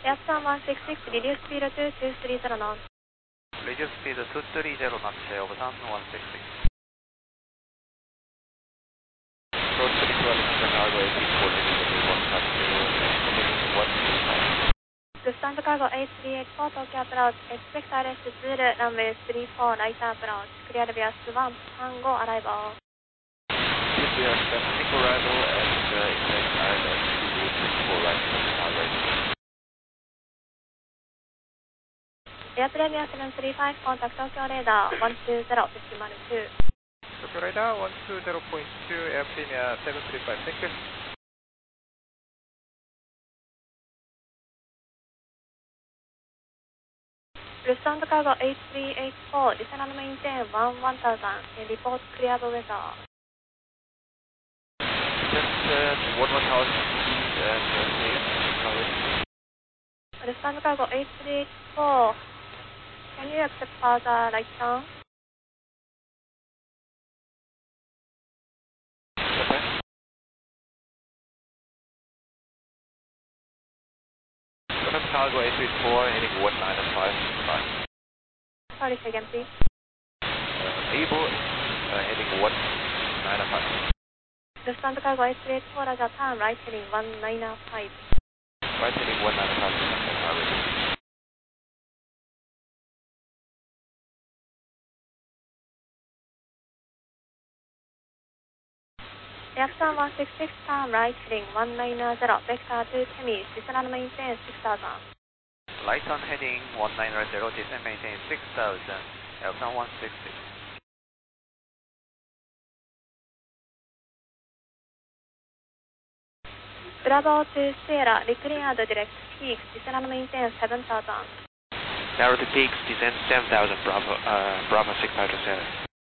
Airplan 166, reduce speed to 230 knots. Reduce speed 230 knots, Obasan 166. Road 32 Alexander Cargo 84, Lufthansa Cargo 8384, Tokyo approach, expect ILS 0, runway 34, right approach, clear via 1, Tango arrival. We are expecting arrival at expect ILS 0, right runway. Airplane 735, contact Tokyo radar 120, decimal 2. Tokyo radar 120.2, airplane 735, thank you. Lufthansa Cargo 8384, descend and maintain 1000 and report clear weather. Just 1000 and Lufthansa Cargo 8384, can you accept further right turn? Cargo 834, heading 195. Sorry, second please. Able, heading 195. Lufthansa Cargo 8384, Roger, turn right heading 195. Right heading 195. Airplan 166, turn right heading 190, vector to Temis, descend and maintain 6000. Light on heading 190, descend maintain 6000, Airplan 166. Bravo to Sierra, recleared direct peaks, descend and maintain 7000. Narrow to peaks, descend 7000, Bravo 6 Sierra.